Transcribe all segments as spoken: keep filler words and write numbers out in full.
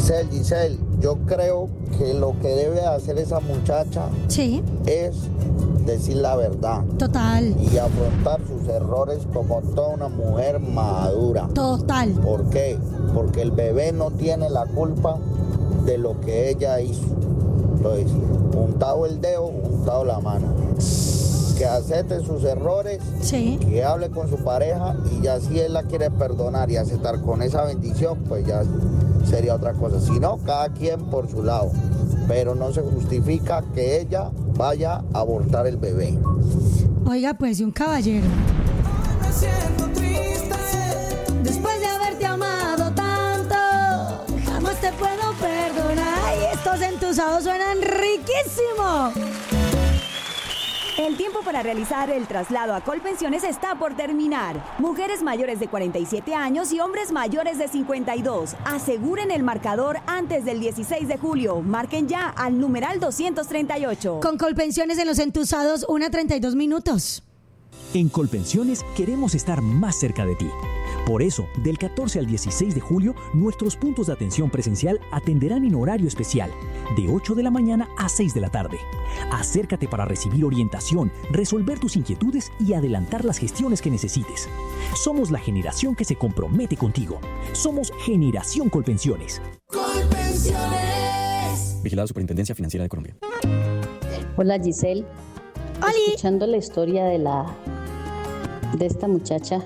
Giselle, Giselle, yo creo que lo que debe hacer esa muchacha sí. es decir la verdad. Total. Y afrontar sus errores como toda una mujer madura. Total. ¿Por qué? Porque el bebé no tiene la culpa de lo que ella hizo. Entonces, untado el dedo, untado la mano. Que acepte sus errores, sí. que hable con su pareja y ya si él la quiere perdonar y aceptar con esa bendición, pues ya sería otra cosa. Si no, cada quien por su lado. Pero no se justifica que ella vaya a abortar el bebé. Oiga, pues, un caballero. Me siento triste. Después de haberte amado tanto, jamás te puedo perdonar. Ay, estos entusados suenan riquísimo. El tiempo para realizar el traslado a Colpensiones está por terminar. Mujeres mayores de cuarenta y siete años y hombres mayores de cincuenta y dos. Aseguren el marcador antes del dieciséis de julio. Marquen ya al numeral doscientos treinta y ocho. Con Colpensiones en los entusados, una treinta y dos minutos. En Colpensiones queremos estar más cerca de ti. Por eso, del catorce al dieciséis de julio, nuestros puntos de atención presencial atenderán en horario especial, de ocho de la mañana a seis de la tarde. Acércate para recibir orientación, resolver tus inquietudes y adelantar las gestiones que necesites. Somos la generación que se compromete contigo. Somos Generación Colpensiones. Colpensiones. Vigilada Superintendencia Financiera de Colombia. Hola, Giselle. ¡Holi! Escuchando la historia de la de esta muchacha,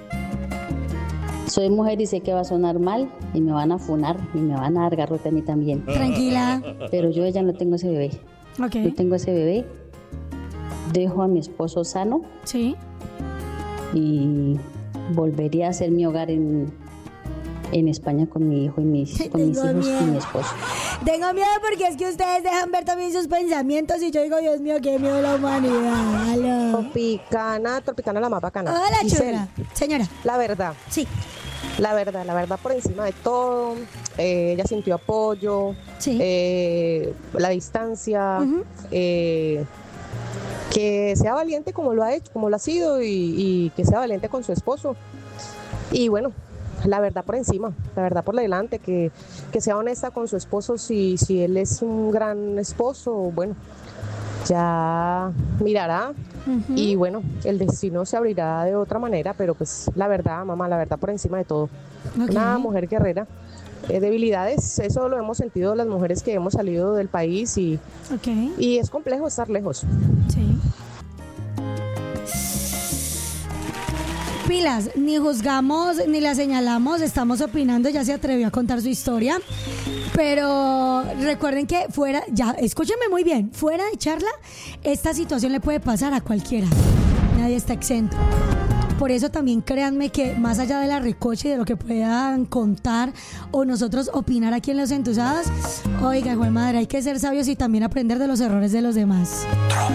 soy mujer y sé que va a sonar mal y me van a funar y me van a dar garrote a mí también. Tranquila. Pero yo ya no tengo ese bebé. Okay. Yo tengo ese bebé, dejo a mi esposo sano. Sí. Y volvería a hacer mi hogar en, en España con mi hijo y mis, con mis hijos miedo. y mi esposo. Tengo miedo porque es que ustedes dejan ver también sus pensamientos y yo digo, Dios mío, qué miedo la humanidad. Aló. Tropicana, Tropicana la más bacana. Hola, Giselle, chula. Señora. La verdad. Sí. La verdad, la verdad por encima de todo. Eh, ella sintió apoyo. Sí. Eh, la distancia. Uh-huh. Eh, que sea valiente como lo ha hecho, como lo ha sido y, y que sea valiente con su esposo. Y bueno, la verdad por encima, la verdad por delante, que, que sea honesta con su esposo. Si, si él es un gran esposo, bueno, ya mirará. Uh-huh. Y bueno, el destino se abrirá de otra manera, pero pues la verdad, mamá, la verdad por encima de todo. Okay. Una mujer guerrera. Eh, debilidades, eso lo hemos sentido las mujeres que hemos salido del país y, okay. y es complejo estar lejos. Sí. Pilas, ni juzgamos ni la señalamos, estamos opinando, ya se atrevió a contar su historia. Pero recuerden que fuera, ya, escúchenme muy bien, fuera de charla, esta situación le puede pasar a cualquiera. Nadie está exento. Por eso también créanme que más allá de la recocha y de lo que puedan contar o nosotros opinar aquí en Los Entusados, oiga, hijo de madre, hay que ser sabios y también aprender de los errores de los demás.